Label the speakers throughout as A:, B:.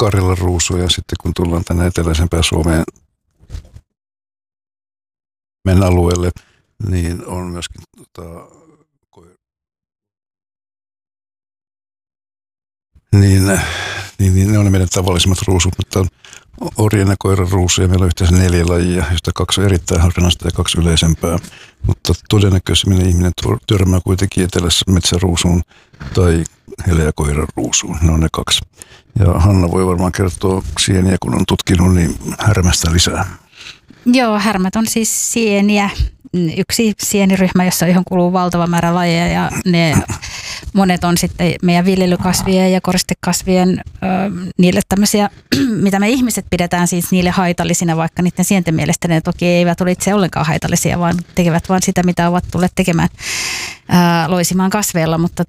A: Karjalan ruusu ja sitten kun tullaan tänne eteläisempään Suomeen mennä alueelle, niin on myöskin niin ne on ne meidän tavallisimmat ruusut, mutta orjan ja koiran ruusuja meillä on yhteensä 4 lajia, joista 2 on erittäin harvinaista ja 2 yleisempää. Mutta todennäköisemmin ihminen törmää kuitenkin etelässä metsäruusuun tai hele- ja koiran ruusuun. Ne on ne 2. Ja Hanna voi varmaan kertoa sieniä, kun on tutkinut, niin härmästä lisää.
B: Joo, härmät on siis sieniä. Yksi sieniryhmä, johon kuuluu valtava määrä lajeja ja monet on sitten meidän viljelykasvien ja koristekasvien niille tämmöisiä, mitä me ihmiset pidetään siis niille haitallisina, vaikka niiden sienten mielestä ne toki eivät ole itse ollenkaan haitallisia, vaan tekevät vaan sitä, mitä ovat tulleet tekemään loisimaan kasveilla, mutta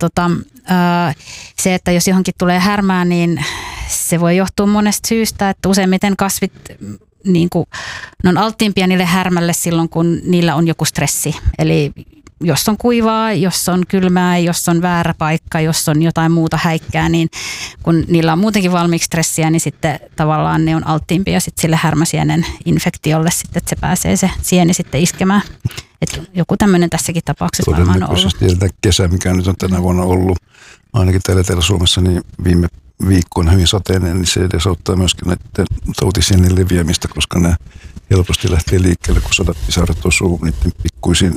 B: se, että jos johonkin tulee härmää, niin se voi johtua monesta syystä, että useimmiten kasvit niin kuin, ne on alttiimpia niille härmälle silloin, kun niillä on joku stressi. Eli jos on kuivaa, jos on kylmää, jos on väärä paikka, jos on jotain muuta häikkää, niin kun niillä on muutenkin valmiiksi stressiä, niin sitten tavallaan ne on alttiimpia sitten sille härmäsienen infektiolle, sitten, että se pääsee se sieni sitten iskemään. Että joku tämmöinen tässäkin tapauksessa varmaan on ollut.
A: Todennäköisesti kesä, mikä nyt on tänä vuonna ollut, ainakin täällä Etelä-Suomessa, niin viime viikko on hyvin sateinen, niin se edesauttaa myöskin näiden tautisienien leviämistä, koska ne helposti lähtee liikkeelle, kun sadatpisaarat osuu niiden pikkuisiin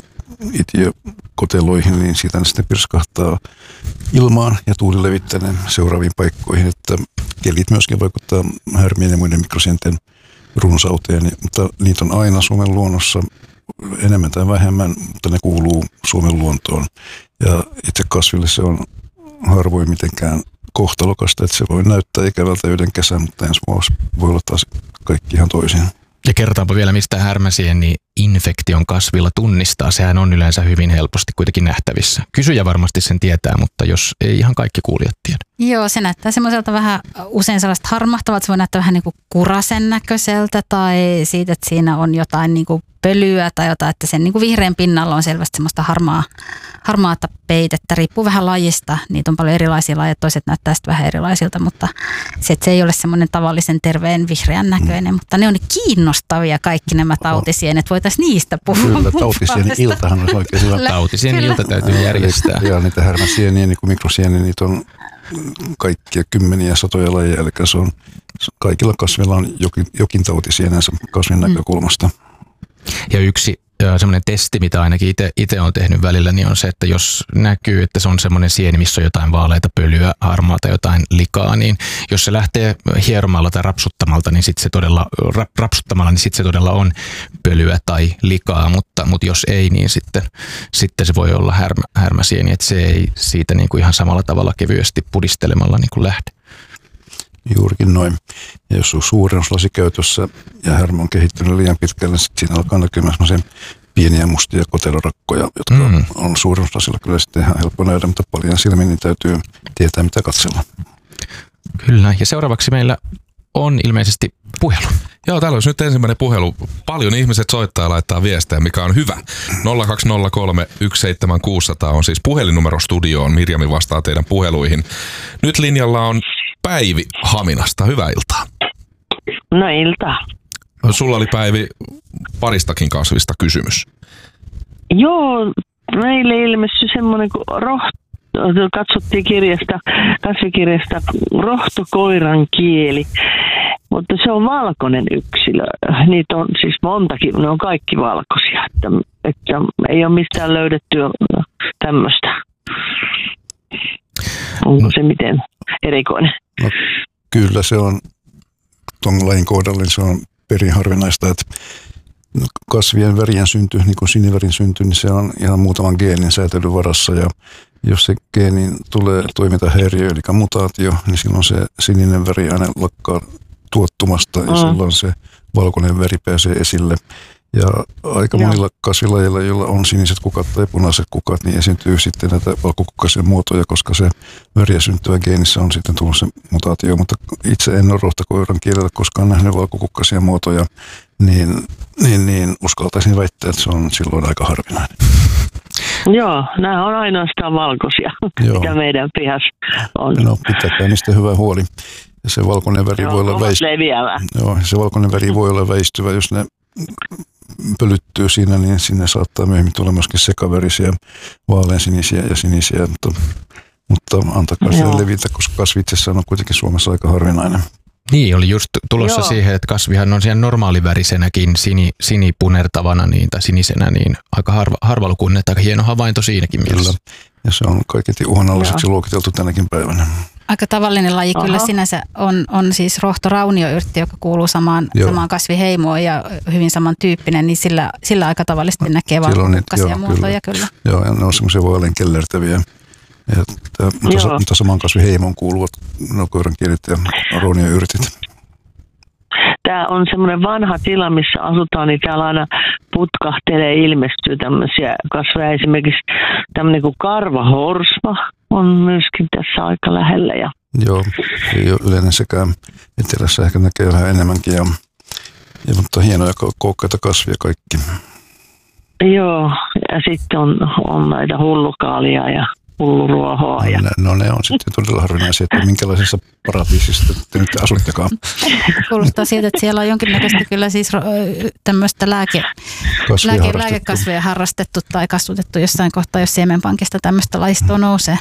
A: itiökoteloihin, niin siitä ne sitten pirskahtaa ilmaan ja tuuli levittää ne seuraaviin paikkoihin, että kelit myöskin vaikuttaa härmien ja muiden mikrosienten runsauteen, mutta niitä on aina Suomen luonnossa enemmän tai vähemmän, mutta ne kuuluu Suomen luontoon ja itse kasville se on harvoin mitenkään kohtalokasta, että se voi näyttää ikävältä yhden kesän, mutta ensi vuosi voi olla taas kaikki ihan toisin.
C: Ja kertaanpa vielä, mistä härmäsieni infektion kasvilla tunnistaa. Sehän on yleensä hyvin helposti kuitenkin nähtävissä. Kysyjä varmasti sen tietää, mutta jos ei ihan kaikki kuulijat tiedä.
B: Joo, se näyttää semmoiselta vähän usein sellaista harmahtavalta. Se voi näyttää vähän niin kuin kurasen näköiseltä tai siitä, että siinä on jotain niin kuin pölyä tai jotain, että sen niin kuin vihreän pinnalla on selvästi semmoista harmaata peitettä. Riippuu vähän lajista. Niitä on paljon erilaisia lajeja. Toiset näyttää sitten vähän erilaisilta, mutta se ei ole semmoinen tavallisen terveen vihreän näköinen. Mutta ne on kiinnostavia kaikki nämä tautisienet. Voitaisiin niistä puhua.
A: Kyllä, tautisieni iltahan olisi oikein hyvä.
C: Tautisieni ilta täytyy järjestää.
A: Ja niitä härmäsieniä, niin kuin mikrosieniä, niitä on kaikkia kymmeniä satoja lajeja. Eli se on, kaikilla kasveilla on jokin tautisienensä kasvin näkökulmasta.
C: Ja yksi semmoinen testi, mitä ainakin itse olen tehnyt välillä, niin on se, että jos näkyy, että se on semmoinen sieni, missä on jotain vaaleita pölyä, harmaata, jotain likaa, niin jos se lähtee hieromalla tai rapsuttamalla, niin sitten se todella on pölyä tai likaa, mutta jos ei, niin sitten se voi olla härmäsieni, että se ei siitä niin kuin ihan samalla tavalla kevyesti pudistelemalla niin kuin lähde.
A: Juurikin noin. Ja jos on suurennuslasi käytössä ja härmä on kehittynyt liian pitkälle, niin siinä alkaa näkymään semmoisia pieniä mustia kotelorakkoja, jotka on suurennuslasilla kyllä sitten ihan helppo nähdä, mutta paljon silmin niin täytyy tietää, mitä katsella.
C: Kyllä, ja seuraavaksi meillä on ilmeisesti puhelu.
D: Joo, täällä olisi nyt ensimmäinen puhelu. Paljon ihmiset soittaa ja laittaa viestejä, mikä on hyvä. 0203 17600 on siis puhelinnumero studioon. Mirjami vastaa teidän puheluihin. Nyt linjalla on Päivi Haminasta. Hyvää iltaa.
E: No iltaa.
D: Sulla oli Päivi paristakin kasvista kysymys.
E: Joo, meille ilmestyi semmoinen kuin katsottiin kasvikirjasta rohtokoiran kieli, mutta se on valkoinen yksilö. Niitä on siis montakin, ne on kaikki valkoisia, että ei ole mistään löydetty tämmöistä. Onko se miten erikoinen?
A: No, kyllä se on, tuon lajin kohdalla niin se on perin harvinaista, että kasvien värien synty, niin kuin sinivärin synty, niin se on ihan muutaman geenin säätelyn varassa ja jos se geenin tulee toimintahäiriö, eli mutaatio, niin silloin se sininen väri aina lakkaa tuottumasta ja silloin se valkoinen väri pääsee esille. Ja aika monilla kasvilajeilla, joilla on siniset kukat tai punaiset kukat, niin esiintyy sitten näitä valkokukkaisia muotoja, koska se väriä syntyvä geenissä on sitten tullut se mutaatio. Mutta itse en ole rohtokoiran kielellä koskaan nähnyt valkokukkaisia muotoja, niin uskaltaisin väittää, että se on silloin aika harvinainen.
E: Joo, nämä on ainoastaan valkoisia, mitä meidän pihassa on.
A: No, pitäkää niistä hyvä huoli. Ja se valkoinen väri voi olla se valkoinen väri voi olla väistyvä, jos ne pölyttyy siinä, niin sinne saattaa myöhemmin tulla myöskin sekavärisiä, vaaleansinisiä ja sinisiä, mutta antakaa siellä levitä, koska kasvi itsessään on kuitenkin Suomessa aika harvinainen.
C: Niin, oli just tulossa siihen, että kasvihan on siellä normaalivärisenäkin sinipunertavana niin, tai sinisenä, niin aika harvalukuinen, että aika hieno havainto siinäkin mielessä.
A: Kyllä, ja se on kaiketi uhanalaiseksi luokiteltu tänäkin päivänä.
B: Aika tavallinen laji kyllä sinänsä on siis rohtoraunioyrtti, joka kuuluu samaan kasviheimoon ja hyvin samantyyppinen, niin sillä aika tavallisesti näkee valkoukkaisia muotoja kyllä.
A: Joo, ja ne on semmoisia vaalean kellertäviä. Mutta saman kasviheimoon kuuluvat koirankielet ja raunioyrtit.
E: Tämä on semmoinen vanha tila, missä asutaan, niin täällä aina putkahtelee, ilmestyy tämmöisiä kasveja. Esimerkiksi tämmöinen kuin karvahorsma on myöskin tässä aika lähellä.
A: Joo, ei ole yleinen sekään. Etelässä ehkä näkee vähän enemmänkin, mutta hienoja koukkaita kasvia kaikki.
E: Joo, ja sitten on näitä hullukaalia ja hulluruohoa.
A: No ne on sitten todella harvinaisia, että minkälaisessa paratiisissa te nyt asuttekaan.
B: Kuulostaa siitä, että siellä on jonkinnäköistä kyllä siis tämmöistä lääkekasveja harrastettu tai kasvatettu jossain kohtaa, jos siemenpankista tämmöistä lajistoa nousee.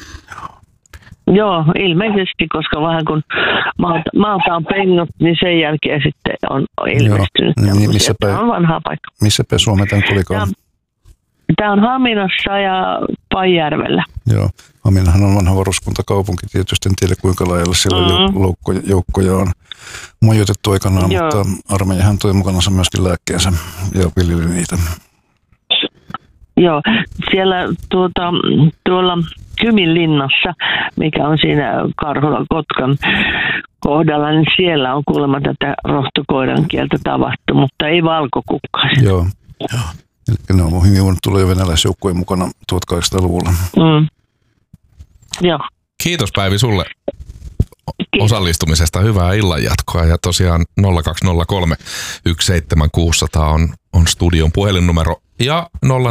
E: Joo, ilmeisesti, koska vähän kun maalta on pengot, niin sen jälkeen sitten on ilmestynyt. Tämä on vanha paikka.
A: Missä päin Suomea tämän tulikaan?
E: Tämä on Haminassa ja Paijärvellä.
A: Joo, Haminahan on vanha varuskuntakaupunki. Tietysti en tiedä kuinka laajalla siellä joukkoja on majoitettu aikanaan, mutta armeijahan toi mukanansa myöskin lääkkeensä ja viljeli niitä.
E: Joo, siellä tuolla Kyminlinnassa, mikä on siinä Karhula-Kotkan kohdalla, niin siellä on kuulemma tätä rohtokoiran kieltä tavattu, mutta ei valkokukkaista.
A: Joo. Ne on hyvin voinut tulla jo venäläisjoukkojen mukana 1800-luvulla.
E: Joo.
D: Kiitos Päivi sulle osallistumisesta. Hyvää illanjatkoa. Ja tosiaan 0203 17600 on studion puhelinnumero. Ja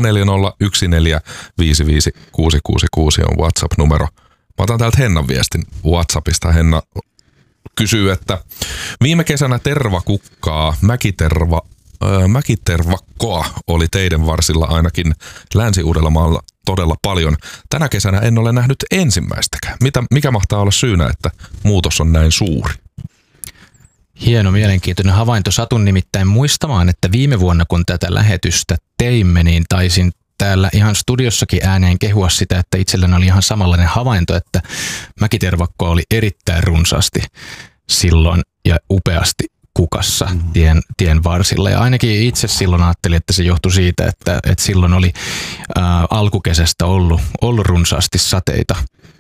D: 0401455666 on WhatsApp-numero. Mä otan täältä Hennan viestin WhatsAppista. Henna kysyy, että viime kesänä tervakukkaa, mäkitervakkoa oli teidän varsilla ainakin Länsi-Uudellamaalla todella paljon. Tänä kesänä en ole nähnyt ensimmäistäkään. Mikä mahtaa olla syynä, että muutos on näin suuri?
C: Hieno, mielenkiintoinen havainto. Satun nimittäin muistamaan, että viime vuonna kun tätä lähetystä teimme, niin taisin täällä ihan studiossakin ääneen kehua sitä, että itselläni oli ihan samanlainen havainto, että mäkitervakkoa oli erittäin runsaasti silloin ja upeasti kukassa tien varsilla. Ja ainakin itse silloin ajattelin, että se johtui siitä, että silloin oli alkukesästä ollut runsaasti sateita.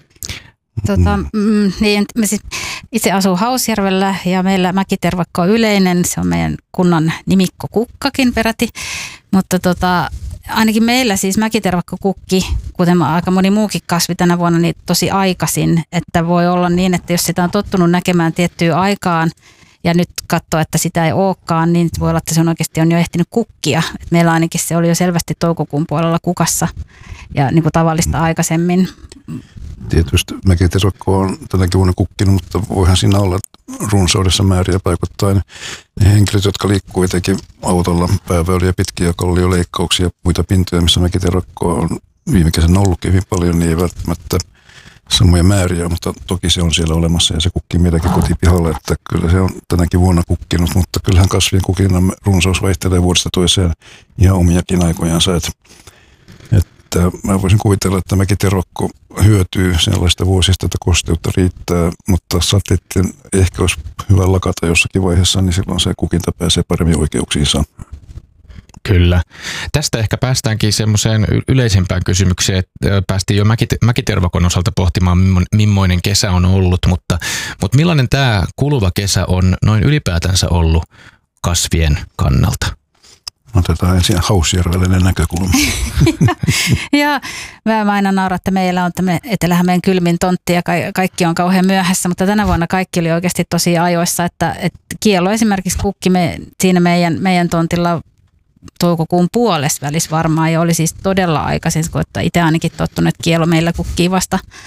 B: Niin, itse asun Hausjärvellä ja meillä mäkitervakko on yleinen. Se on meidän kunnan nimikkokukkakin peräti. Mutta ainakin meillä siis mäkitervakkokukki, kuten aika moni muukin kasvi tänä vuonna, niin tosi aikaisin. Että voi olla niin, että jos sitä on tottunut näkemään tiettyyn aikaan, ja nyt katsoo, että sitä ei olekaan, niin voi olla, että se on oikeasti jo ehtinyt kukkia. Et meillä ainakin se oli jo selvästi toukokuun puolella kukassa ja niin kuin tavallista aikaisemmin.
A: Tietysti mäkitervakko on tänäkin vuonna kukkinut, mutta voihan siinä olla runsaudessa määriä paikoittain. Ne henkilöt, jotka liikkuu etenkin autolla pääväyliä pitkiä, kallioleikkauksia ja muita pintoja, missä mäkitervakkoa on viime kesänä ollutkin hyvin paljon, niin ei välttämättä samoja määriä, mutta toki se on siellä olemassa ja se kukkii meidänkin kotipihalla, että kyllä se on tänäkin vuonna kukkinut, mutta kyllähän kasvien kukinnan runsaus vaihtelee vuodesta toiseen ihan omiakin aikojansa, että mä voisin kuvitella, että mäkitervakko hyötyy sellaista vuosista, että kosteutta riittää, mutta sateiden ehkä olisi hyvä lakata jossakin vaiheessa, niin silloin se kukinta pääsee paremmin oikeuksiinsa.
C: Kyllä. Tästä ehkä päästäänkin semmoiseen yleisempään kysymykseen, että päästiin jo mäkitervakon osalta pohtimaan, millainen kesä on ollut, mutta millainen tämä kuluva kesä on noin ylipäätänsä ollut kasvien kannalta?
A: Otetaan ensin Hausjärvellinen näkökulma.
B: Ja mä aina nauran, että meillä on tämmöinen Etelä-Hämeen kylmin tontti ja kaikki on kauhean myöhässä, mutta tänä vuonna kaikki oli oikeasti tosi ajoissa, että kielo esimerkiksi kukki siinä meidän tontilla toukokuun puolesvälissä varmaan ja oli siis todella aikaisin, kun itse ainakin tottunut, että kielo meillä kukkii vasta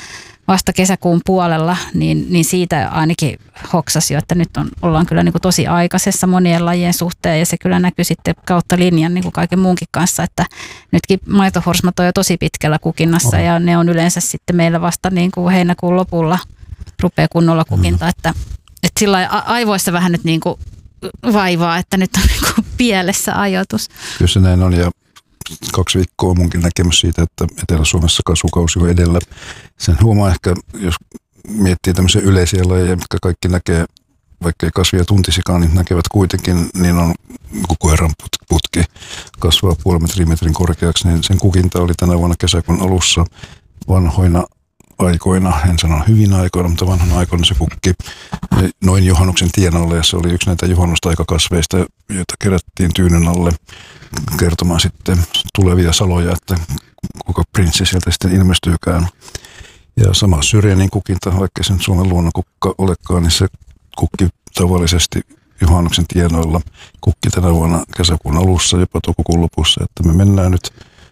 B: vasta kesäkuun puolella, niin siitä ainakin hoksasi jo, että nyt ollaan kyllä niin kuin tosi aikaisessa monien lajien suhteen ja se kyllä näkyy sitten kautta linjan niin kuin kaiken muunkin kanssa, että nytkin maitohorsmat on jo tosi pitkällä kukinnassa ja ne on yleensä sitten meillä vasta niin kuin heinäkuun lopulla rupeaa kunnolla kukinta, että sillä aivoissa vähän nyt niin kuin vaivaa, että nyt on niin kuin pielessä ajoitus.
A: Kyllä se näin on ja 2 viikkoa on munkin näkemys siitä, että Etelä-Suomessa kasvukausi on edellä. Sen huomaa ehkä, jos miettii tämmöisiä yleisiä lajeja, mitkä kaikki näkee, vaikka ei kasvia tuntisikaan, niin näkevät kuitenkin, niin on koiran putki kasvaa 0,5 metrin korkeaksi, niin sen kukinta oli tänä vuonna kesäkuun alussa vanhoina aikoina, en sano hyvin aikoina, mutta vanhana aikoina se kukki noin juhannuksen tienoille ja se oli yksi näitä juhannustaikakasveista, joita kerättiin tyynyn alle kertomaan sitten tulevia saloja, että kuka prinssi sieltä sitten ilmestyykään. Ja sama syrjänin kukinta, vaikka sen Suomen luonnonkukka olekaan, niin se kukki tavallisesti juhannuksen tienoilla. Kukki tänä vuonna kesäkuun alussa, jopa toukokuun lopussa, että me mennään nyt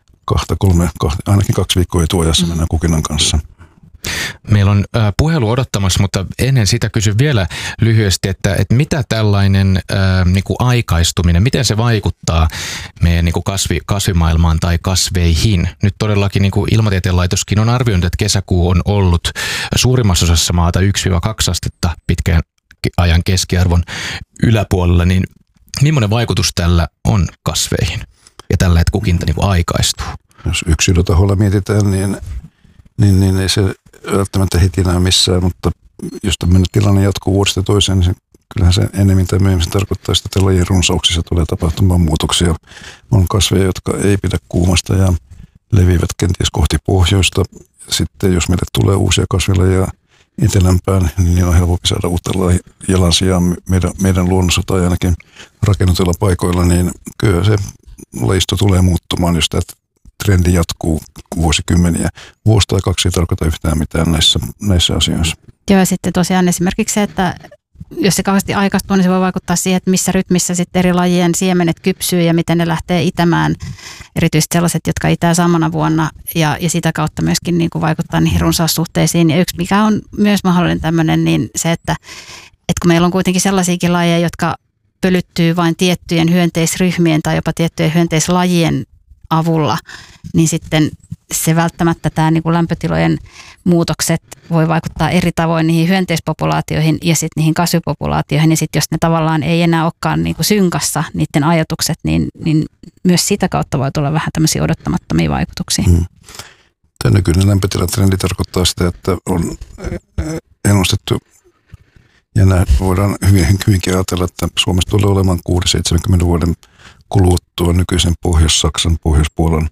A: ainakin 2 viikkoa etuajassa mennään kukinnan kanssa.
C: Meillä on puhelu odottamassa, mutta ennen sitä kysyn vielä lyhyesti, että mitä tällainen niin kuin aikaistuminen, miten se vaikuttaa meidän niin kuin kasvimaailmaan tai kasveihin? Nyt todellakin niin kuin Ilmatieteen laitoskin on arvioinut, että kesäkuu on ollut suurimmassa osassa maata 1-2 astetta pitkän ajan keskiarvon yläpuolella, niin millainen vaikutus tällä on kasveihin ja tällä, että kukinta niin kuin aikaistuu?
A: Jos yksilötaholla mietitään, niin ei se välttämättä heti näy missään, mutta jos tämmöinen tilanne jatkuu vuodesta toiseen, niin kyllähän se enemmän tai myöhemmin tarkoittaa sitä, että lajien runsauksissa tulee tapahtumaan muutoksia. On kasveja, jotka ei pidä kuumasta ja leviävät kenties kohti pohjoista. Sitten jos meille tulee uusia kasvilajeja etelämpään, niin on helpompi saada uutta jalansijaa meidän luonnossa tai ainakin rakennetuilla paikoilla, niin kyllä se lajisto tulee muuttumaan, jos tämä trendi jatkuu vuosikymmeniä. Vuosi tai 2 ei tarkoita yhtään mitään näissä asioissa.
B: Joo, ja sitten tosiaan esimerkiksi se, että jos se kauheasti aikaistuu, niin se voi vaikuttaa siihen, että missä rytmissä sitten eri lajien siemenet kypsyy ja miten ne lähtee itämään. Erityisesti sellaiset, jotka itää samana vuonna ja sitä kautta myöskin niin kuin vaikuttaa niihin runsaussuhteisiin. Ja yksi, mikä on myös mahdollinen tämmöinen, niin se, että kun meillä on kuitenkin sellaisiakin lajeja, jotka pölyttyy vain tiettyjen hyönteisryhmien tai jopa tiettyjen hyönteislajien avulla, niin sitten se välttämättä tämä niin kuin lämpötilojen muutokset voi vaikuttaa eri tavoin niihin hyönteispopulaatioihin ja sitten niihin kasvipopulaatioihin. Ja sitten jos ne tavallaan ei enää olekaan niin kuin synkassa niiden ajatukset, niin myös sitä kautta voi tulla vähän tämmöisiä odottamattomia vaikutuksia.
A: Tämä nykyinen lämpötilatrendi tarkoittaa sitä, että on ennustettu ja voidaan hyvinkin ajatella, että Suomessa tulee olemaan 6-70 vuoden kuluttua nykyisen Pohjois-Saksan, Pohjois-Puolan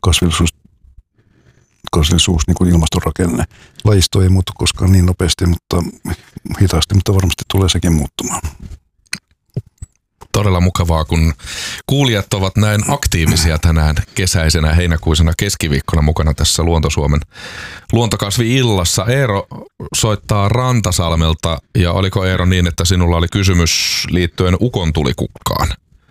A: kasvillisuus niin kuin ilmastorakenne. Lajisto ei muutu koskaan niin nopeasti, mutta hitaasti, mutta varmasti tulee sekin muuttumaan.
D: Todella mukavaa, kun kuulijat ovat näin aktiivisia tänään kesäisenä heinäkuisena keskiviikkona mukana tässä Luonto-Suomen luontokasvi-illassa. Eero soittaa Rantasalmelta ja oliko Eero niin, että sinulla oli kysymys liittyen ukontulikukkaan?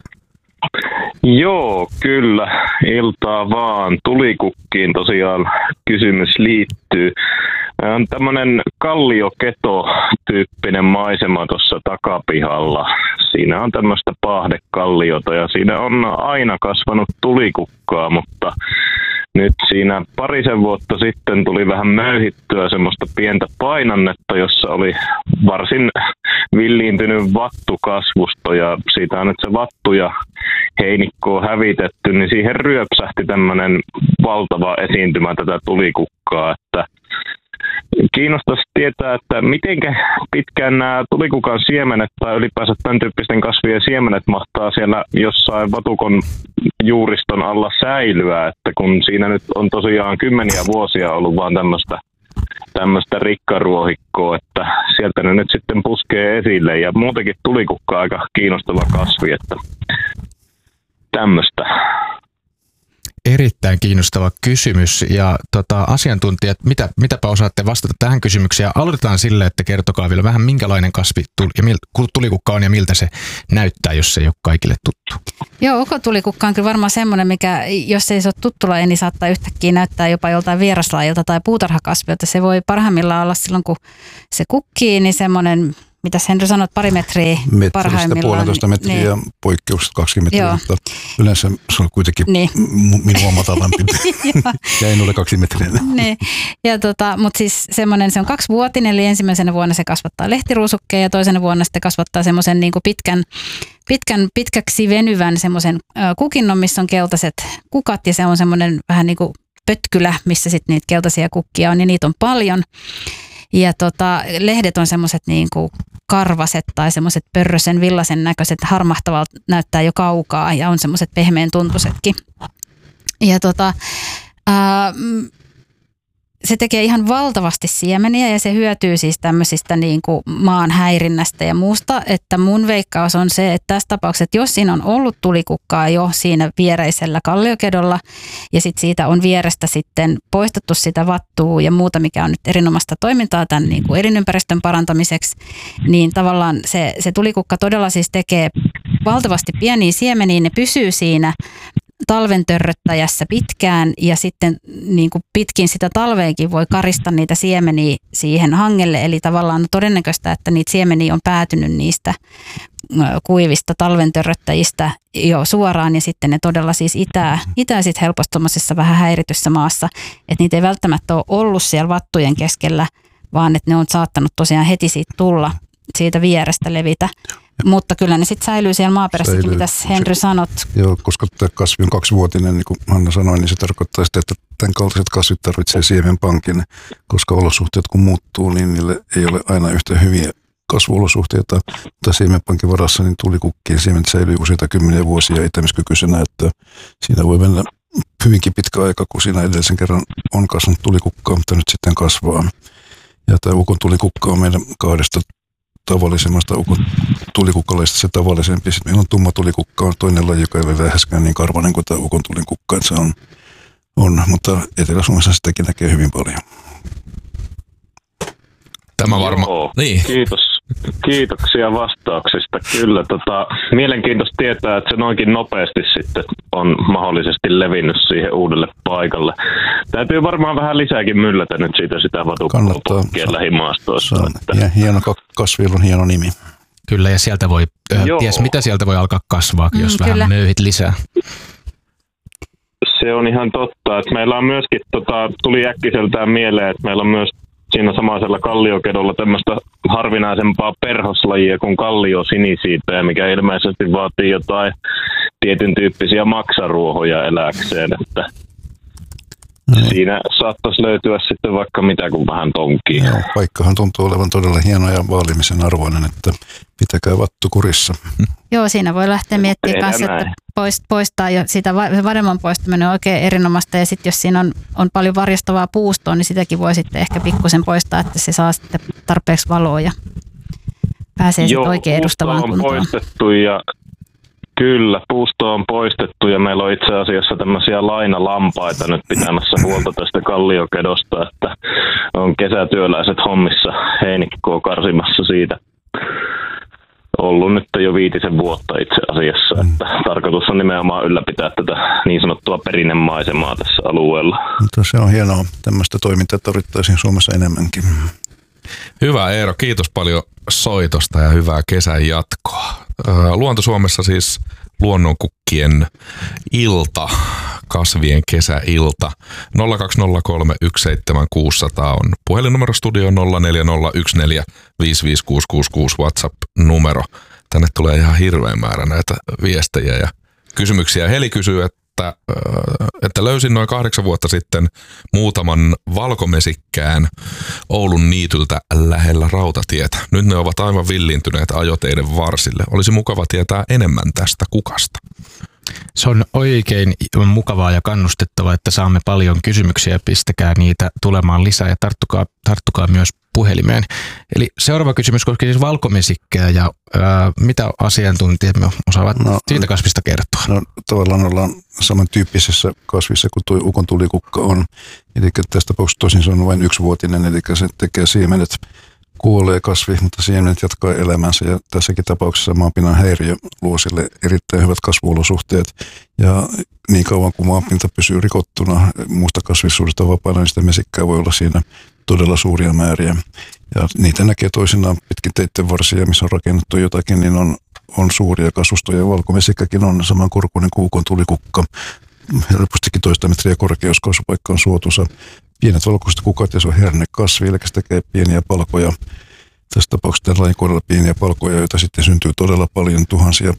F: Joo, kyllä. Iltaa vaan. Tulikukkiin tosiaan kysymys liittyy. On tämmöinen kallioketo-tyyppinen maisema tuossa takapihalla. Siinä on tämmöistä pahdekalliota ja siinä on aina kasvanut tulikukkaa, mutta nyt siinä 2 vuotta sitten tuli vähän möyhittyä semmoista pientä painannetta, jossa oli varsin villiintynyt vattukasvusto ja siitä on nyt se vattu ja heinikko on hävitetty, niin siihen ryöpsähti tämmöinen valtava esiintymä tätä tulikukkaa, että kiinnostaisi tietää, että miten pitkään nämä tulikukan siemenet tai ylipäänsä tämän tyyppisten kasvien siemenet mahtaa siellä jossain vatukon juuriston alla säilyä, että kun siinä nyt on tosiaan 10 vuosia ollut vaan tämmöistä rikkaruohikkoa, että sieltä ne nyt sitten puskee esille ja muutenkin tulikukka aika kiinnostava kasvi, että tämmöistä.
C: erittäin kiinnostava kysymys ja asiantuntijat, mitäpä osaatte vastata tähän kysymykseen? Aloitetaan sille, että kertokaa vielä vähän minkälainen kasvi tulikukka on ja miltä se näyttää, jos se ei ole kaikille tuttu.
B: Joo, okotulikukka on kyllä varmaan semmoinen, mikä jos ei se ole tuttu laji, niin saattaa yhtäkkiä näyttää jopa joltain vieraslajilta tai puutarhakasvilta. Se voi parhaimmillaan olla silloin, kun se kukkii, niin semmoinen, mitä Henry sanot, 2 metriä parhaimmillaan.
A: 1,5 metriä ja poikkeukset 2 metriä, mutta yleensä se on kuitenkin minua matalampi. Ja en ole 2 metriä.
B: Niin. Mutta siis semmoinen, se on 2-vuotinen, eli ensimmäisenä vuonna se kasvattaa lehtiruusukkeen ja toisena vuonna sitten kasvattaa semmoisen niin kuin pitkäksi venyvän semmoisen kukinnon, missä on keltaiset kukat ja se on semmoinen vähän niin kuin pötkylä, missä sitten niitä keltaisia kukkia on ja niitä on paljon. Ja lehdet on semmoiset niin kuin karvaset tai semmoiset pörrösen villaisen näköiset, harmahtavalta näyttää jo kaukaa ja on semmoiset pehmeän tuntuisetkin. Ja se tekee ihan valtavasti siemeniä ja se hyötyy siis tämmöisistä niin kuin maan häirinnästä ja muusta, että mun veikkaus on se, että tässä tapauksessa, että jos siinä on ollut tulikukkaa jo siinä viereisellä kalliokedolla ja sitten siitä on vierestä sitten poistettu sitä vattua ja muuta, mikä on nyt erinomaista toimintaa tämän niin kuin elinympäristön parantamiseksi, niin tavallaan se tulikukka todella siis tekee valtavasti pieniä siemeniä, ne pysyy siinä talven törröttäjässä pitkään ja sitten niin kuin pitkin sitä talveenkin voi karista niitä siemeniä siihen hangelle. Eli tavallaan on todennäköistä, että niitä siemeniä on päätynyt niistä kuivista talven törröttäjistä jo suoraan ja sitten ne todella siis itää sit helposti tuommoisessa vähän häirityssä maassa. Että niitä ei välttämättä ole ollut siellä vattujen keskellä, vaan että ne on saattanut tosiaan heti siitä tulla siitä vierestä levitä. Mutta kyllä ne sitten säilyy siellä maaperässäkin, mitä Henry sanot.
A: Joo, koska tämä kasvi on 2-vuotinen, niin kuin Hanna sanoi, niin se tarkoittaa sitä, että tämän kaltaiset kasvit tarvitsee siemenpankin, koska olosuhteet kun muuttuu, niin niille ei ole aina yhtä hyviä kasvuolosuhteita. Mutta siemenpankin varassa niin tulikukkien siemen säilyy useita kymmeniä vuosia itämiskykyisenä, että siinä voi mennä hyvinkin pitkä aika, kun siinä edellisen kerran on kasvanut tulikukkaa, mutta nyt sitten kasvaa. Ja tämä ukon tulikukka on meidän 2 tavallisemmasta ukon tulikukkalaista se tavallisempi. Sitten meillä on tumma tulikukka, on toinen laji, joka ei ole läheskään niin karvainen kuin tämä ukon tulikukka. Se on, mutta Etelä-Suomessa sitäkin näkee hyvin paljon.
D: Tämä varmaan. Niin.
F: Kiitoksia vastauksista. Kyllä, mielenkiintoista tietää, että se noinkin nopeasti sitten on mahdollisesti levinnyt siihen uudelle paikalle. Täytyy varmaan vähän lisääkin myllätä nyt siitä sitä vatukkien lähimaastoista.
A: Hieno kasvilla on hieno nimi.
C: Kyllä, ja sieltä voi, ties mitä sieltä voi alkaa kasvaa, jos vähän möyhit lisää.
F: Se on ihan totta, että meillä on myöskin, tuli äkkiseltään mieleen, että meillä on myös siinä samaisella kalliokedolla tämmöistä harvinaisempaa perhoslajia kuin kalliosinisiipeä, mikä ilmeisesti vaatii jotain tietyn tyyppisiä maksaruohoja eläkseen, että siinä saattaisi löytyä sitten vaikka mitä kuin vähän tonkii.
A: Joo, paikkahan tuntuu olevan todella hieno ja vaalimisen arvoinen, että pitäkää vattu kurissa.
B: Joo, siinä voi lähteä miettimään kanssa, että poistaa ja sitä varemman poistaminen on oikein erinomaista ja sitten jos siinä on paljon varjostavaa puustoa, niin sitäkin voi sitten ehkä pikkusen poistaa, että se saa sitten tarpeeksi valoa ja pääsee sitten oikein edustavaan kuntoon.
F: Poistettu ja kyllä, puusto on poistettu ja meillä on itse asiassa tämmöisiä lainalampaita nyt pitämässä huolta tästä kalliokedosta, että on kesätyöläiset hommissa heinikkoa karsimassa siitä. Ollut nyt jo 5 vuotta itse asiassa, että tarkoitus on nimenomaan ylläpitää tätä niin sanottua perinnemaisemaa tässä alueella.
A: Mutta se on hienoa. Tämmöistä toimintaa tarvittaisiin Suomessa enemmänkin.
D: Hyvä Eero, kiitos paljon soitosta ja hyvää kesän jatkoa. Luonto Suomessa siis luonnonkukkien ilta, kasvien kesäilta. 020317600 on puhelinnumero studio 0401455666 WhatsApp-numero. Tänne tulee ihan hirveän määrä näitä viestejä ja kysymyksiä. Heli kysyy, että löysin noin 8 vuotta sitten muutaman valkomesikkään Oulun niityltä lähellä rautatietä. Nyt ne ovat aivan villintyneet ajoteiden varsille. Olisi mukava tietää enemmän tästä kukasta.
C: Se on oikein mukavaa ja kannustettavaa, että saamme paljon kysymyksiä. Pistäkää niitä tulemaan lisää ja tarttukaa myös puhelimeen. Eli seuraava kysymys koskee siis valkomesikkeä ja mitä asiantuntijamme osaavat siitä kasvista kertoa?
A: No tavallaan ollaan samantyyppisessä kasvissa kuin tuo ukon tulikukka on. Eli tässä tapauksessa tosin se on vain yksivuotinen, eli se tekee siemenet, kuolee kasvi, mutta siemenet jatkaa elämänsä ja tässäkin tapauksessa maanpinnan häiriö luo sille erittäin hyvät kasvuolosuhteet ja niin kauan kuin maanpinta pysyy rikottuna muusta kasvillisuudesta vapaana, niin sitä mesikkää voi olla siinä todella suuria määriä. Ja niitä näkee toisinaan pitkin teitten varsia, missä on rakennettu jotakin, niin on suuria kasvustoja. Valkomesikkäkin on samankorkuinen kuin ukon tulikukka. Helpostikin 2 metriä korkea, jos kasvupaikka on suotuisa. Pienet valkoiset kukat ja se on hernekasvi, eli se tekee pieniä palkoja. Tässä tapauksessa tämän lajin kohdalla pieniä palkoja, joita sitten syntyy todella paljon, tuhansia